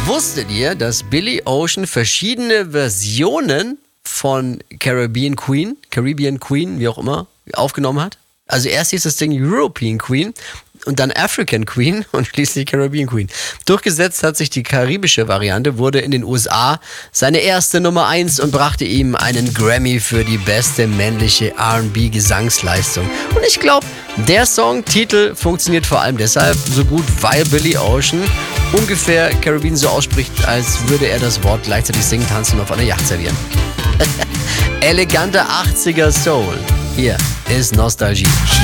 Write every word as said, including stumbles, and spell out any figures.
Wusstet ihr, dass Billy Ocean verschiedene Versionen von Caribbean Queen, Caribbean Queen, wie auch immer, aufgenommen hat? Also erst hieß das Ding European Queen und dann African Queen und schließlich Caribbean Queen. Durchgesetzt hat sich die karibische Variante, wurde in den U S A seine erste Nummer eins und brachte ihm einen Grammy für die beste männliche R und B-Gesangsleistung. Und ich glaube, der Songtitel funktioniert vor allem deshalb so gut, weil Billy Ocean ungefähr Caribbean so ausspricht, als würde er das Wort gleichzeitig singen, tanzen und auf einer Yacht servieren. Eleganter achtziger Soul. Hier ist Nostalgie.